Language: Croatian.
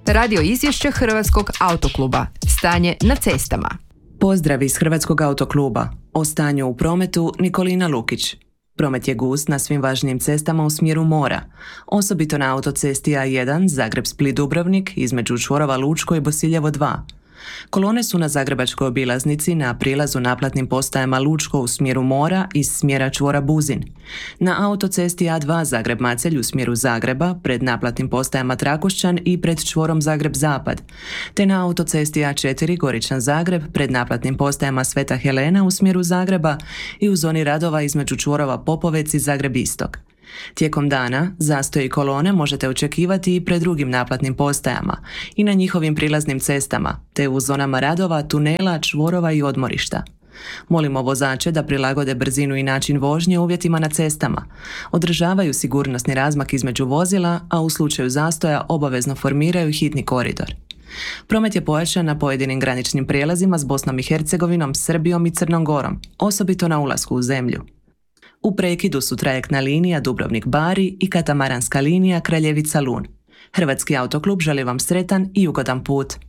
Radio izvješće Hrvatskog autokluba. Stanje na cestama. Pozdrav iz Hrvatskog autokluba. O stanju u prometu Nikolina Lukić. Promet je gust na svim važnijim cestama u smjeru mora, osobito na autocesti A1 Zagreb-Split-Dubrovnik između čvorova Lučko i Bosiljevo 2. Kolone su na zagrebačkoj obilaznici na prilazu naplatnim postajama Lučko u smjeru mora iz smjera čvora Buzin. Na autocesti A2 Zagreb-Macelj u smjeru Zagreba pred naplatnim postajama Trakošćan i pred čvorom Zagreb-Zapad, te na autocesti A4 Goričan-Zagreb pred naplatnim postajama Sveta Helena u smjeru Zagreba i u zoni radova između čvorova Popovec i Zagreb-Istok. Tijekom dana zastoje i kolone možete očekivati i pred drugim naplatnim postajama i na njihovim prilaznim cestama, te u zonama radova, tunela, čvorova i odmorišta. Molimo vozače da prilagode brzinu i način vožnje uvjetima na cestama, održavaju sigurnosni razmak između vozila, a u slučaju zastoja obavezno formiraju hitni koridor. Promet je pojačan na pojedinim graničnim prijelazima s Bosnom i Hercegovinom, Srbijom i Crnom Gorom, osobito na ulasku u zemlju. U prekidu su trajektna linija Dubrovnik-Bari i katamaranska linija Kraljevica-Lun. Hrvatski autoklub želi vam sretan i ugodan put.